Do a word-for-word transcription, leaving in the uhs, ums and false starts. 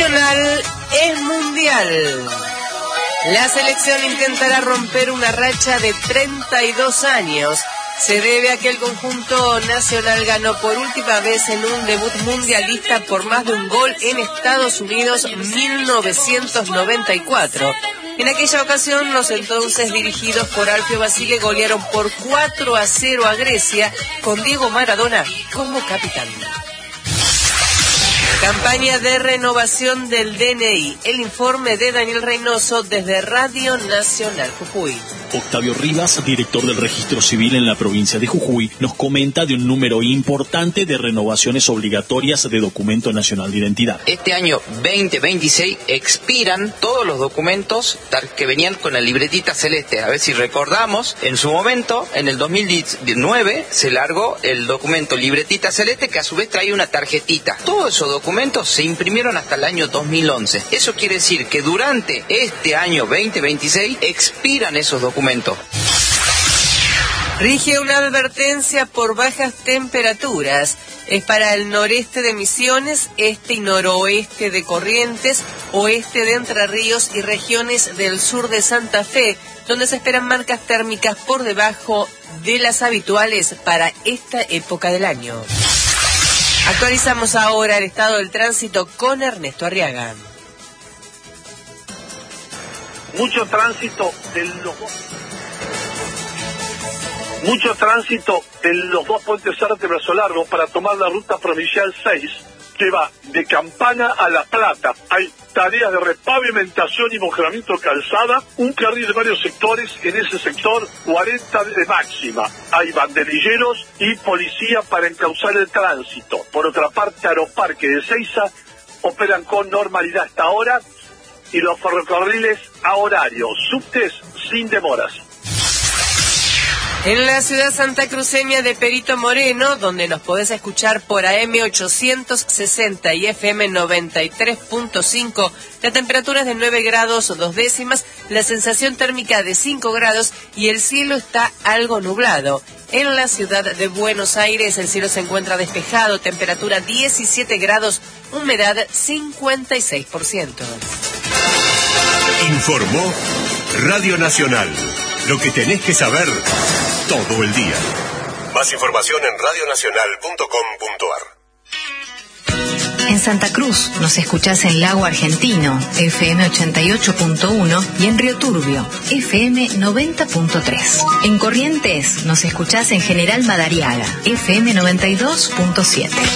Nacional es mundial. La selección intentará romper una racha de treinta y dos años. Se debe a que el conjunto nacional ganó por última vez en un debut mundialista por más de un gol en Estados Unidos mil novecientos noventa y cuatro. En aquella ocasión, los entonces dirigidos por Alfio Basile golearon por cuatro a cero a Grecia, con Diego Maradona como capitán. Campaña de renovación del D N I. El informe de Daniel Reynoso desde Radio Nacional Jujuy. Octavio Rivas, director del Registro Civil en la provincia de Jujuy, nos comenta de un número importante de renovaciones obligatorias de documento nacional de identidad. Este año veinte veintiséis expiran todos los documentos que venían con la libretita celeste. A ver si recordamos, en su momento, en el dos mil diecinueve, se largó el documento libretita celeste, que a su vez traía una tarjetita. Todos esos documentos se imprimieron hasta el año dos mil once. Eso quiere decir que durante este año veinte veintiséis expiran esos documentos. Rige una advertencia por bajas temperaturas. Es para el noreste de Misiones, este y noroeste de Corrientes, oeste de Entre Ríos y regiones del sur de Santa Fe, donde se esperan marcas térmicas por debajo de las habituales para esta época del año. Actualizamos ahora el estado del tránsito con Ernesto Arriaga. Mucho tránsito de los mucho tránsito de los dos puentes Zárate Brazo Largo para tomar la ruta provincial seis, que va de Campana a La Plata. Hay tareas de repavimentación y mejoramiento de calzada, un carril de varios sectores, en ese sector cuarenta de máxima. Hay banderilleros y policía para encauzar el tránsito. Por otra parte, Aeroparque de Ezeiza operan con normalidad hasta ahora, y los ferrocarriles a horario, subtes sin demoras. En la ciudad santacruceña de Perito Moreno, donde nos podés escuchar por A M ochocientos sesenta y F M noventa y tres punto cinco, la temperatura es de nueve grados dos décimas, la sensación térmica de cinco grados y el cielo está algo nublado. En la ciudad de Buenos Aires el cielo se encuentra despejado, temperatura diecisiete grados, humedad cincuenta y seis por ciento. Informó Radio Nacional. Lo que tenés que saber todo el día. Más información en radio nacional punto com punto a r. En Santa Cruz nos escuchás en Lago Argentino, F M ochenta y ocho punto uno, y en Río Turbio, F M noventa punto tres. En Corrientes nos escuchás en General Madariaga, F M noventa y dos punto siete.